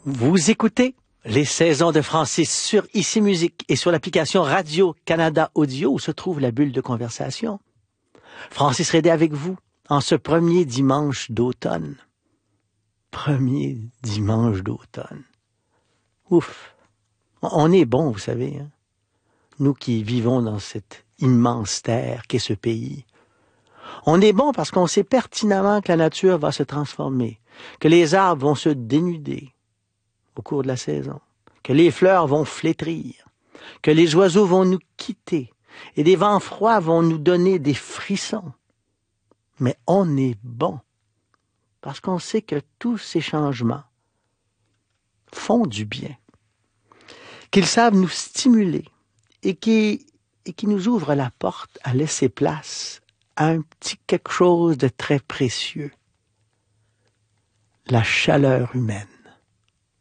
Vous écoutez les saisons de Francis sur Ici Musique et sur l'application Radio-Canada Audio où se trouve la bulle de conversation. Francis Rédé avec vous en ce premier dimanche d'automne. Premier dimanche d'automne. Ouf! On est bon, vous savez, hein? Nous qui vivons dans cette immense terre qu'est ce pays. On est bon parce qu'on sait pertinemment que la nature va se transformer, que les arbres vont se dénuder au cours de la saison, que les fleurs vont flétrir, que les oiseaux vont nous quitter et des vents froids vont nous donner des frissons. Mais on est bon parce qu'on sait que tous ces changements font du bien, qu'ils savent nous stimuler et qui nous ouvrent la porte à laisser place à un petit quelque chose de très précieux, la chaleur humaine.